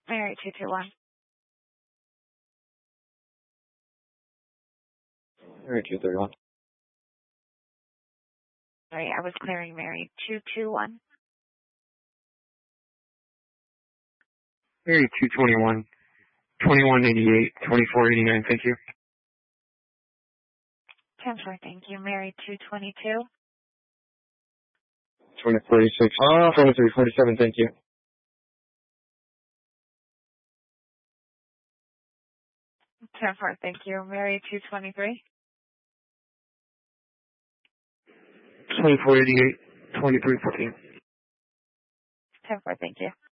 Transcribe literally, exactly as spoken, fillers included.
Mary two two one. Mary two three one. Sorry, I was clearing Mary two two one. Mary two twenty-one. twenty-one eighty-eight. twenty-four eighty-nine. Thank you. ten four, thank you. Mary two twenty-two. twenty forty-six. Oh, twenty-three forty-seven. Thank you. ten four, thank you. Mary two twenty-three. twenty-four eighty-eight. twenty-three fourteen. ten four, thank you.